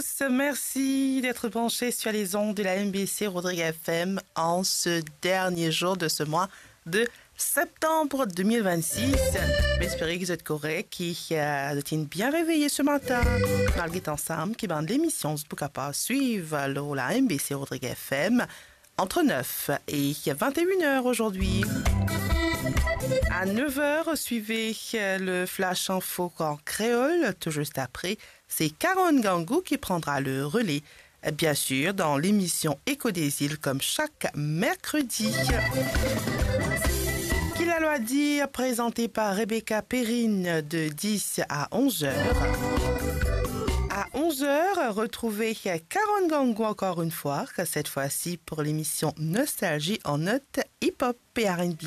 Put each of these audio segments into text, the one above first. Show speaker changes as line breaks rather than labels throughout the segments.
Merci d'être branchés sur les ondes de la MBC Rodrigue FM en ce dernier jour de ce mois de septembre 2026. J'espère que vous êtes correct, que vous êtes bien réveillés ce matin. Nous sommes ensemble qui bande l'émission Spoukapa suivre la MBC Rodrigue FM entre 9 et 21h aujourd'hui. À 9h, suivez le Flash Info en créole. Tout juste après, c'est Caron Gangou qui prendra le relais, bien sûr, dans l'émission Écho des îles, comme chaque mercredi. Qu'il a loi dire, présenté par Rebecca Perrine de 10 à 11h. À 11h, retrouvez Caron Gangou encore une fois, cette fois-ci pour l'émission Nostalgie en note hip-hop et R&B.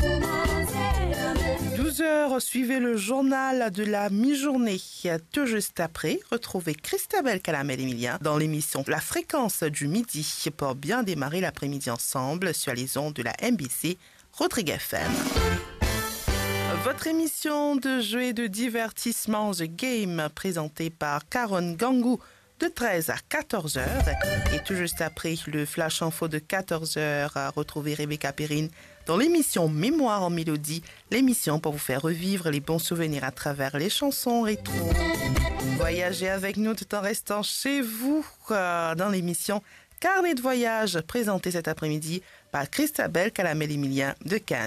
12h, suivez le journal de la mi-journée. Tout juste après, retrouvez Christabel Calamel-Emilien dans l'émission La fréquence du midi pour bien démarrer l'après-midi ensemble sur les ondes de la MBC Rodrigue FM. Votre émission de jeux et de divertissement The Game présentée par Caron Gangou de 13 à 14h. Et tout juste après le Flash Info de 14h, retrouvez Rebecca Perrine dans l'émission Mémoire en Mélodie, l'émission pour vous faire revivre les bons souvenirs à travers les chansons rétro. Voyagez avec nous tout en restant chez vous dans l'émission Carnet de voyage présentée cet après-midi par Christabel Calamel-Emilien de 15